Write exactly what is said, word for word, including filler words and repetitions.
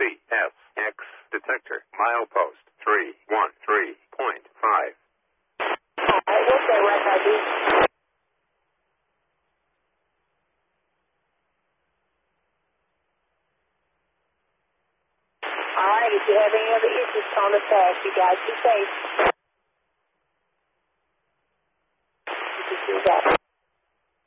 C S X detector. Milepost three one three point five. Alright, what's that rec I D? Alright, if you have any other issues, call us back. You guys be safe. You can see that.